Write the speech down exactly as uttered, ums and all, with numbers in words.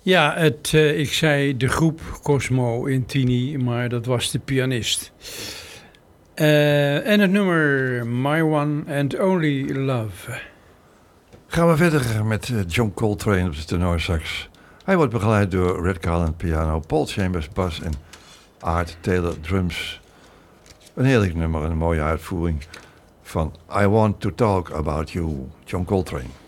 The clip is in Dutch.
Ja, het, uh, ik zei de groep Cosmo in Tini, maar dat was de pianist. Uh, en het nummer My One and Only Love. Gaan we verder met John Coltrane op de tenorsax. Hij wordt begeleid door Red Garland piano, Paul Chambers bas en Art Taylor drums. Een heerlijk nummer, een mooie uitvoering van I Want to Talk About You, John Coltrane.